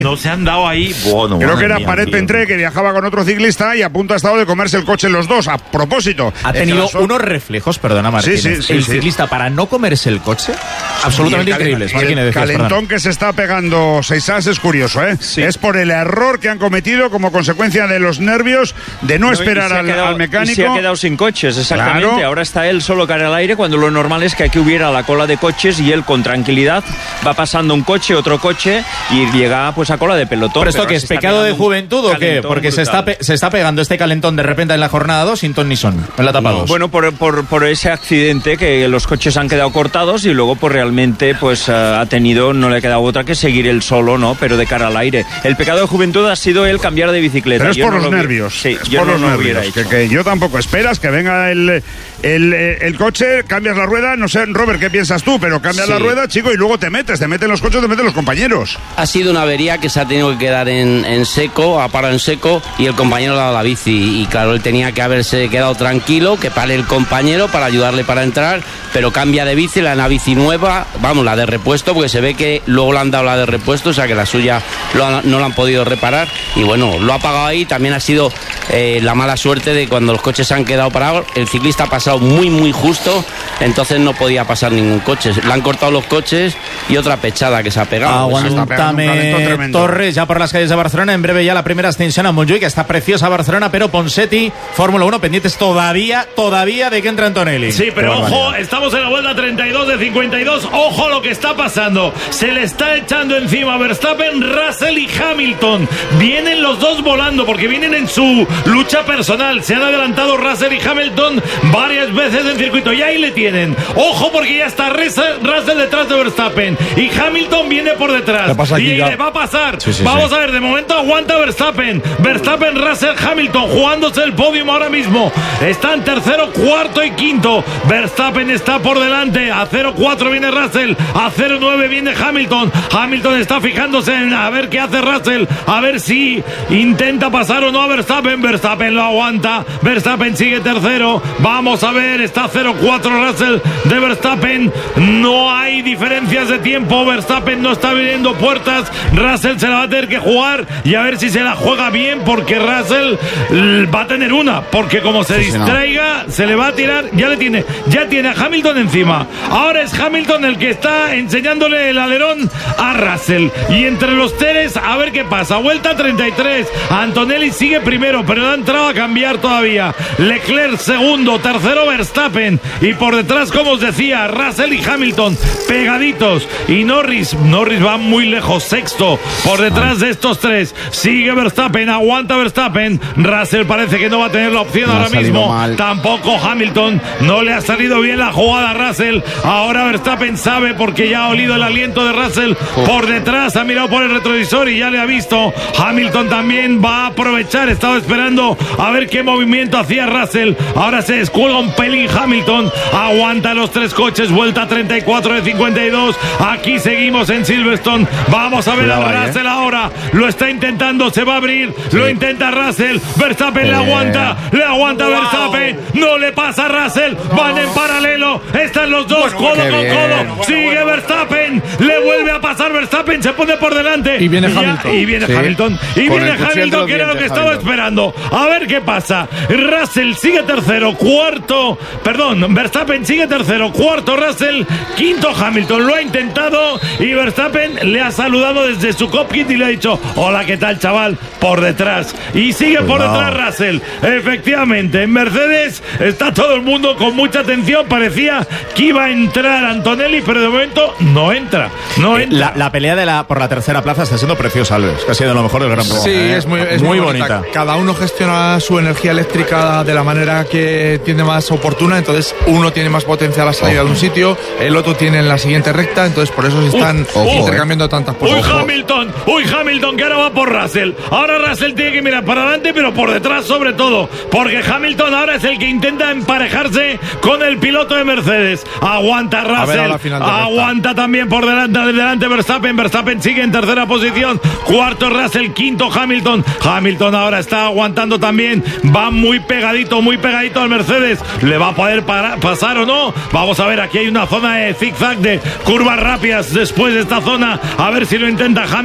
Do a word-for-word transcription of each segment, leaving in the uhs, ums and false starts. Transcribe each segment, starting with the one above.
No se han dado ahí. Bueno, Creo que era mía, Paret tío. Pentré, que viajaba con otro ciclista y a punto ha estado de comerse el coche los dos. A propósito. Ha tenido unos reflejos, perdona Martínez. Sí, sí, sí, el sí. ciclista para no comerse el coche, absolutamente increíbles. El Martínez, decías, calentón perdón. que se está pegando Seixas es curioso, ¿eh? Sí. Es por el error que han cometido como consecuencia de los nervios de no, No, esperar y se ha al, quedado- al mecánico. Y se ha quedado sin coches, exactamente. Claro. Ahora está él solo cara al aire, cuando lo normal es que aquí hubiera la cola de coches y él con tranquilidad va pasando un coche, otro coche y llega pues a cola de pelotón. ¿Pero esto Pero qué ahora es? se está ¿Pecado de pegando un juventud o qué? calentón Porque se brutal. está, pe- se está pegando este calentón de repente en la jornada dos sin ton ni son, en la etapa dos. Bueno, por, por, por ese accidente que los coches han quedado cortados y luego pues realmente pues uh, ha tenido, no le ha quedado otra que seguir él solo, ¿no? Pero de cara al aire. El pecado de juventud ha sido el cambiar de bicicleta. Pero es Yo por no los lo hubiera- nervios. Sí, es yo por no los lo hubiera nervios. Que, hecho. que yo tampoco esperas que venga el, el, el coche, cambias la rueda. No sé, Robert, ¿qué piensas tú? Pero cambias Sí. la rueda, chico, y luego te metes. Te meten los coches, te meten los compañeros. Ha sido una avería que se ha tenido que quedar en, en seco, ha parado en seco y el compañero le ha dado la bici. Y claro, él tenía que haberse quedado tranquilo, que pare el compañero para ayudarle para entrar, pero cambia de bici, le da una bici nueva, vamos, la de repuesto, porque se ve que luego le han dado la de repuesto, o sea que la suya lo han- no la han podido reparar. Y bueno, lo ha pagado ahí. También ha sido eh, la mala suerte de cuando los coches se han quedado parados, el ciclista ha pasado muy, muy justo, entonces no podía pasar ningún coche. Le han cortado los coches y otra pechada que se ha pegado. Eso- está pegando un calentón Aguántame, tremendo. Torres, ya por las calles de Barcelona. En breve ya la primera ascensión a Montjuïc. Está preciosa Barcelona, pero Ponseti, Fórmula uno, pendientes todavía, todavía de que entre Antonelli. Sí, pero Qué ojo, barbaridad. estamos en la vuelta treinta y dos de cincuenta y dos. Ojo lo que está pasando. Se le está echando encima Verstappen, Russell y Hamilton. Vienen los dos volando porque vienen en su lucha personal. Se han adelantado Russell y Hamilton varias veces en circuito. Y ahí le tienen. Ojo porque ya está Russell Russell detrás de Verstappen. Y Hamilton viene por detrás. ¿Qué pasa aquí y ya? le va a pasar. Sí, sí, Vamos sí. a ver, de momento aguanta Verstappen. Verstappen, Russell, Hamilton jugándose el podium ahora mismo. Están tercero, cuarto y quinto. Verstappen está por delante. A cero cuatro viene Russell. A cero nueve viene Hamilton. Hamilton está fijándose en a ver qué hace Russell. A ver si intenta pasar o no a Verstappen. Verstappen lo aguanta. Verstappen sigue tercero. Vamos a ver. Está cero cuatro Russell de Verstappen. No hay diferencias de tiempo. Verstappen no está abriendo puertas. Russell se la va a tener que jugar y a ver si se la juega bien, porque Russell l- va a tener una, porque como se distraiga se le va a tirar. Ya le tiene, ya tiene a Hamilton encima. Ahora es Hamilton el que está enseñándole el alerón a Russell, y entre los tres a ver qué pasa. Vuelta treinta y tres. Antonelli sigue primero, pero no ha entrado a cambiar todavía. Leclerc segundo, tercero Verstappen, y por detrás, como os decía, Russell y Hamilton pegaditos, y Norris Norris va muy lejos, sexto, por detrás de estos tres. Sigue Verstappen, aguanta Verstappen. Russell parece que no va a tener la opción Le ha ahora salido mismo. mal. Tampoco Hamilton, no le ha salido bien la jugada a Russell. Ahora Verstappen sabe, porque ya ha olido el aliento de Russell por detrás, ha mirado por el retrovisor y ya le ha visto. Hamilton también va a aprovechar, estaba esperando a ver qué movimiento hacía Russell. Ahora se descuelga un pelín Hamilton, aguanta los tres coches. Vuelta treinta y cuatro de cincuenta y dos. Aquí seguimos en Silverstone. Vamos a ver Cuidado a ahí, Russell ahora. Lo está intentando, se va a abrir. Lo intenta Russell. Verstappen le Eh. aguanta. Le aguanta Wow. Verstappen. No le pasa a Russell. Van en paralelo. Están los dos codo qué con bien. codo. Sigue Verstappen. Le vuelve a pasar Verstappen. Se pone por delante. Y viene ya- Hamilton. Y viene Sí. Hamilton. Y Con viene el cuchillo entre Hamilton, los que era lo que dientes, estaba Hamilton. esperando. A ver qué pasa. Russell sigue tercero. Cuarto. Perdón. Verstappen sigue tercero. Cuarto Russell. Quinto Hamilton. Lo ha intentado. Y Verstappen le ha saludado desde su cockpit y le ha dicho: hola, ¿qué tal, chaval? Por detrás. Y sigue por Cuidado. detrás Russell. Efectivamente, en Mercedes está todo el mundo con mucha atención. Parecía que iba a entrar Antonelli, pero de momento no entra. No entra. La, la pelea de la, por la tercera plaza está siendo preciosa, Alves, que ha sido lo mejor del Gran Premio. Sí, ¿eh? es muy, es muy muy bonita. Cada uno gestiona su energía eléctrica de la manera que tiene más oportuna. Entonces, uno tiene más potencia a la salida de un sitio, el otro tiene en la siguiente recta. Entonces, por eso se están Uy, uy, intercambiando tantas Uy, cosas. Hamilton, uy, Hamilton, que ahora va por Russell. Ahora Russell tiene que mirar para adelante, pero por detrás sobre todo, porque Hamilton ahora es el que intenta emparejarse con el piloto de Mercedes. Aguanta ver, Russell, ahora final de recta. aguanta también por delante, delante Verstappen. Verstappen sigue en tercera posición, cuarto Russell, quinto Hamilton. Hamilton ahora está aguantando también, va muy pegadito, muy pegadito al Mercedes. ¿Le va a poder para- pasar o no? Vamos a ver, aquí hay una zona de zigzag, de curvas rápidas después de esta zona, a ver si lo intenta Hamilton.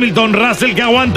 Hamilton, Russell que aguanta.